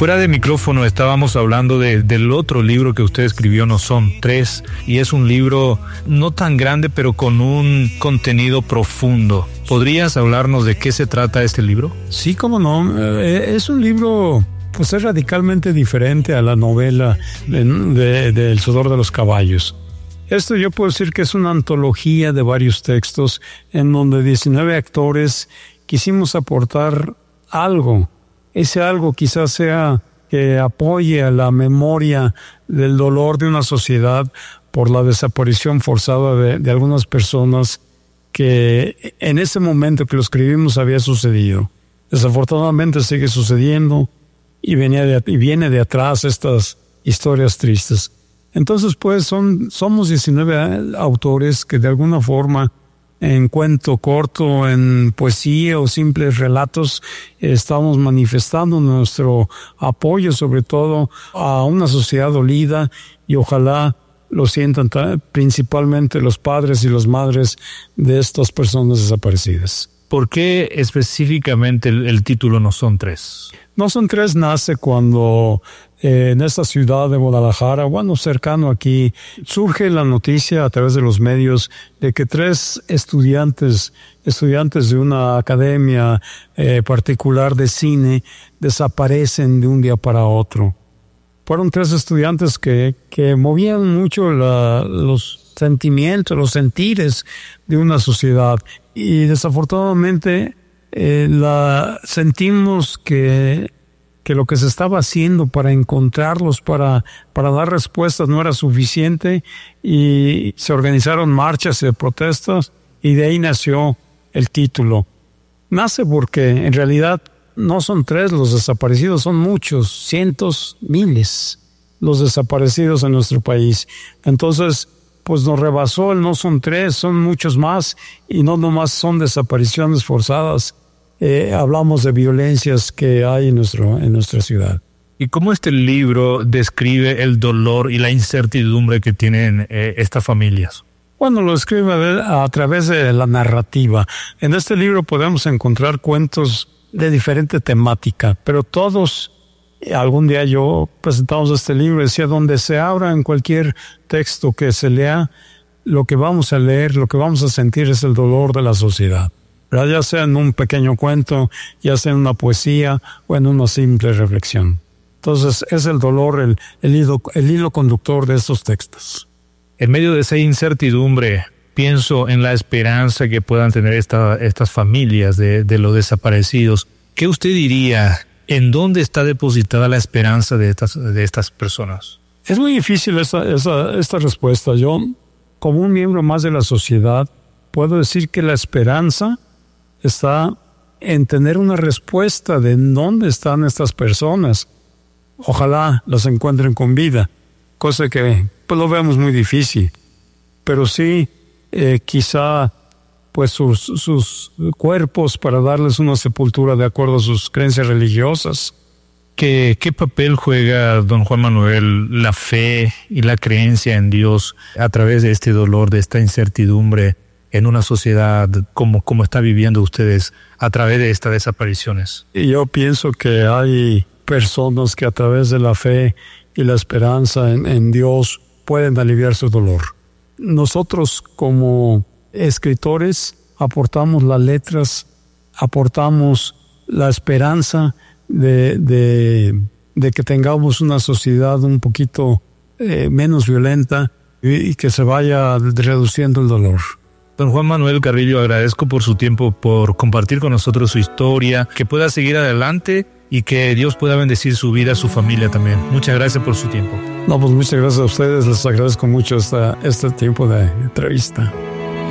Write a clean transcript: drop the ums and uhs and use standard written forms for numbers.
Fuera de micrófono estábamos hablando del otro libro que usted escribió, No son tres, y es un libro no tan grande, pero con un contenido profundo. ¿Podrías hablarnos de qué se trata este libro? Sí, cómo no. Es un libro, pues es radicalmente diferente a la novela de El sudor de los caballos. Esto yo puedo decir que es una antología de varios textos en donde 19 actores quisimos aportar algo. Ese algo quizás sea que apoye a la memoria del dolor de una sociedad por la desaparición forzada de algunas personas que en ese momento que lo escribimos había sucedido. Desafortunadamente sigue sucediendo y viene de atrás estas historias tristes. Entonces, pues, somos 19 autores que de alguna forma, en cuento corto, en poesía o simples relatos, estamos manifestando nuestro apoyo, sobre todo, a una sociedad dolida, y ojalá lo sientan principalmente los padres y las madres de estas personas desaparecidas. ¿Por qué específicamente el título No son tres? No son tres nace cuando en esta ciudad de Guadalajara, bueno, cercano aquí, surge la noticia a través de los medios de que 3 estudiantes de una academia particular de cine desaparecen de un día para otro. Fueron 3 estudiantes que movían mucho los sentimientos, los sentires de una sociedad, y desafortunadamente sentimos que lo que se estaba haciendo para encontrarlos, para dar respuestas, no era suficiente, y se organizaron marchas de protestas, y de ahí nació el título. Nace porque en realidad no son 3 los desaparecidos, son muchos, cientos, miles los desaparecidos en nuestro país. Entonces, pues nos rebasó el no son 3, son muchos más, y no nomás son desapariciones forzadas. Hablamos de violencias que hay en nuestra ciudad. ¿Y cómo este libro describe el dolor y la incertidumbre que tienen estas familias? Bueno, lo escribe a través de la narrativa. En este libro podemos encontrar cuentos de diferente temática, pero todos, algún día yo presentamos este libro, decía, donde se abra en cualquier texto que se lea, lo que vamos a leer, lo que vamos a sentir es el dolor de la sociedad. Ya sea en un pequeño cuento, ya sea en una poesía o en una simple reflexión. Entonces es el dolor el hilo conductor de estos textos. En medio de esa incertidumbre, pienso en la esperanza que puedan tener estas familias de los desaparecidos. ¿Qué usted diría? ¿En dónde está depositada la esperanza de estas personas? Es muy difícil esta respuesta. Yo, como un miembro más de la sociedad, puedo decir que la esperanza está en tener una respuesta de dónde están estas personas. Ojalá las encuentren con vida, cosa que pues lo vemos muy difícil. Pero sí, quizá pues sus cuerpos para darles una sepultura de acuerdo a sus creencias religiosas. ¿Qué papel juega, don Juan Manuel, la fe y la creencia en Dios a través de este dolor, de esta incertidumbre en una sociedad como está viviendo ustedes a través de estas desapariciones? Y yo pienso que hay personas que a través de la fe y la esperanza en Dios pueden aliviar su dolor. Nosotros como escritores aportamos las letras, aportamos la esperanza de que tengamos una sociedad un poquito menos violenta y que se vaya reduciendo el dolor. Don Juan Manuel Carrillo, agradezco por su tiempo, por compartir con nosotros su historia, que pueda seguir adelante y que Dios pueda bendecir su vida, su familia también. Muchas gracias por su tiempo. No, pues muchas gracias a ustedes, les agradezco mucho este tiempo de entrevista.